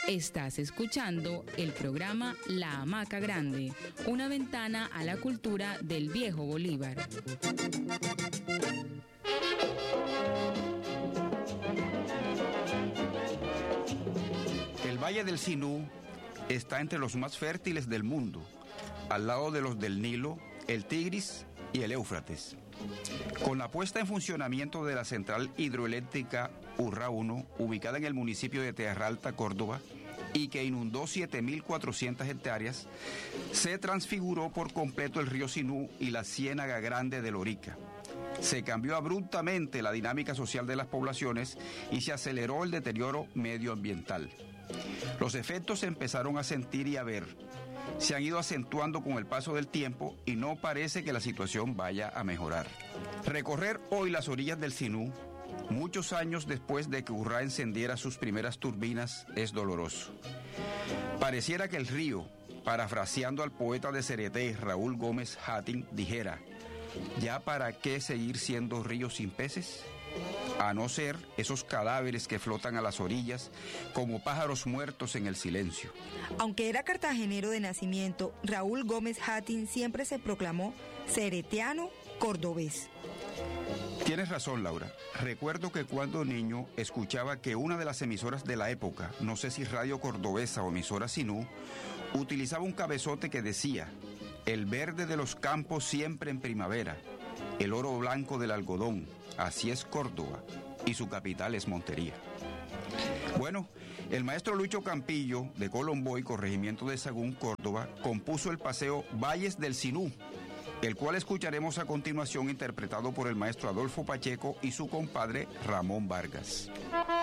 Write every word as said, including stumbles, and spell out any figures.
Estás escuchando el programa La Hamaca Grande, una ventana a la cultura del viejo Bolívar. El Valle del Sinú está entre los más fértiles del mundo, al lado de los del Nilo, el Tigris y el Éufrates. Con la puesta en funcionamiento de la central hidroeléctrica Urra uno, ubicada en el municipio de Tierra Alta, Córdoba, y que inundó siete mil cuatrocientas hectáreas, se transfiguró por completo el río Sinú y la Ciénaga Grande de Lorica. Se cambió abruptamente la dinámica social de las poblaciones y se aceleró el deterioro medioambiental. Los efectos se empezaron a sentir y a ver. Se han ido acentuando con el paso del tiempo y no parece que la situación vaya a mejorar. Recorrer hoy las orillas del Sinú, muchos años después de que Urrá encendiera sus primeras turbinas, es doloroso. Pareciera que el río, parafraseando al poeta de Cereté, Raúl Gómez Hattin, dijera: ¿ya para qué seguir siendo río sin peces? A no ser esos cadáveres que flotan a las orillas como pájaros muertos en el silencio. Aunque era cartagenero de nacimiento, Raúl Gómez Hattin siempre se proclamó cereteano cordobés. Tienes razón, Laura. Recuerdo que cuando niño escuchaba que una de las emisoras de la época, no sé si Radio Cordobesa o emisora Sinú, utilizaba un cabezote que decía: el verde de los campos siempre en primavera, el oro blanco del algodón, así es Córdoba, y su capital es Montería. Bueno, el maestro Lucho Campillo, de Colomboy, corregimiento de Sagún, Córdoba, compuso el paseo Valles del Sinú, el cual escucharemos a continuación, interpretado por el maestro Adolfo Pacheco y su compadre Ramón Vargas.